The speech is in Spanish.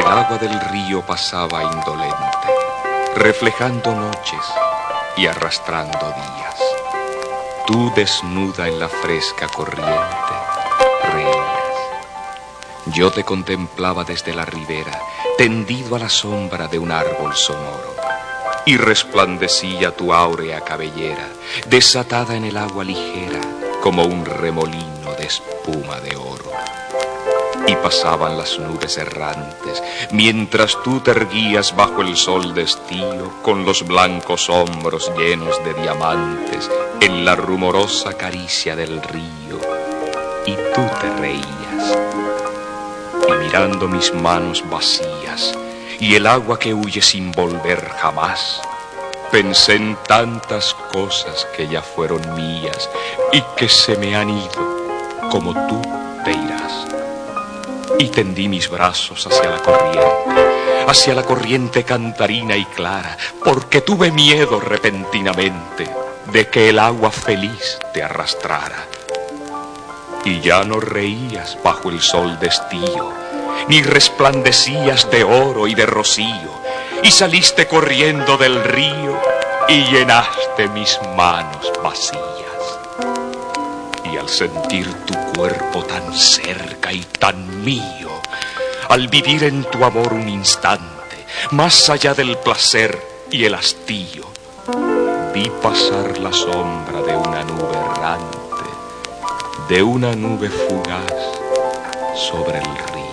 El agua del río pasaba indolente, reflejando noches y arrastrando días. Tú, desnuda en la fresca corriente, reías. Yo te contemplaba desde la ribera, tendido a la sombra de un árbol sonoro, y resplandecía tu áurea cabellera, desatada en el agua ligera, como un remolino de espuma de oro. Y pasaban las nubes errantes, mientras tú te erguías bajo el sol de estío, con los blancos hombros llenos de diamantes, en la rumorosa caricia del río, y tú te reías. Y mirando mis manos vacías, y el agua que huye sin volver jamás, pensé en tantas cosas que ya fueron mías, y que se me han ido, como tú te irás. Y tendí mis brazos hacia la corriente cantarina y clara, porque tuve miedo repentinamente de que el agua feliz te arrastrara. Y ya no reías bajo el sol de estío, ni resplandecías de oro y de rocío, y saliste corriendo del río y llenaste mis manos vacías. Y al sentir tu cuerpo tan cerca y tan mío, al vivir en tu amor un instante, más allá del placer y el hastío, vi pasar la sombra de una nube errante, de una nube fugaz sobre el río.